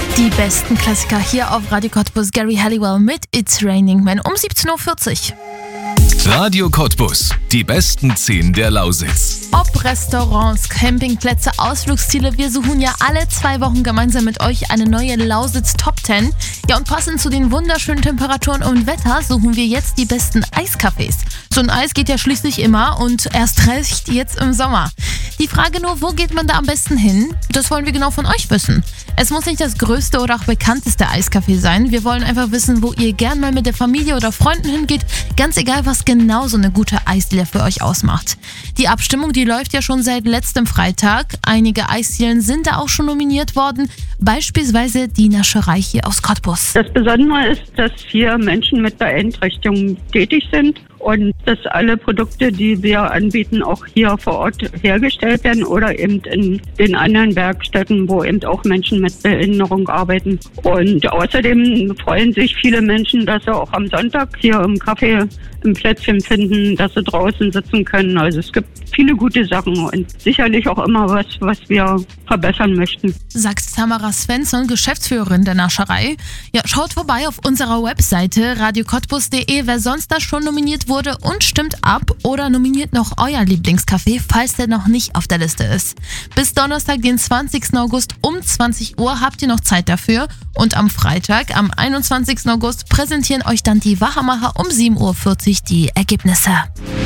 Die besten Klassiker hier auf Radio Cottbus. Gary Halliwell mit It's Raining Men um 17.40 Uhr. Radio Cottbus, die besten 10 der Lausitz. Ob Restaurants, Campingplätze, Ausflugsziele, wir suchen ja alle 2 Wochen gemeinsam mit euch eine neue Lausitz Top 10. Ja, und passend zu den wunderschönen Temperaturen und Wetter suchen wir jetzt die besten Eiscafés. So ein Eis geht ja schließlich immer und erst recht jetzt im Sommer. Die Frage nur, wo geht man da am besten hin? Das wollen wir genau von euch wissen. Es muss nicht das größte oder auch bekannteste Eiscafé sein. Wir wollen einfach wissen, wo ihr gern mal mit der Familie oder Freunden hingeht. Ganz egal, was genau so eine gute Eisdiele für euch ausmacht. Die Abstimmung, die läuft ja schon seit letztem Freitag. Einige Eisdielen sind da auch schon nominiert worden. Beispielsweise die Nascherei hier aus Cottbus. Das Besondere ist, dass hier Menschen mit Beeinträchtigungen tätig sind und dass alle Produkte, die wir anbieten, auch hier vor Ort hergestellt werden oder eben in den anderen Werkstätten, wo eben auch Menschen mit Behinderung arbeiten. Und außerdem freuen sich viele Menschen, dass sie auch am Sonntag hier im Café ein Plätzchen finden, dass sie draußen sitzen können. Also es gibt viele gute Sachen und sicherlich auch immer was wir verbessern möchten. Sagt Tamara Svensson, Geschäftsführerin der Nascherei. Ja, schaut vorbei auf unserer Webseite radiocottbus.de, wer sonst da schon nominiert wurde, und stimmt ab oder nominiert noch euer Lieblingscafé, falls der noch nicht auf der Liste ist. Bis Donnerstag, den 20. August um 20 Uhr habt ihr noch Zeit dafür. Und am Freitag, am 21. August, präsentieren euch dann die Wachamacher um 7.40 Uhr die Ergebnisse.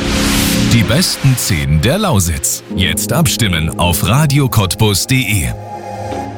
Die besten 10 der Lausitz. Jetzt abstimmen auf radiocottbus.de.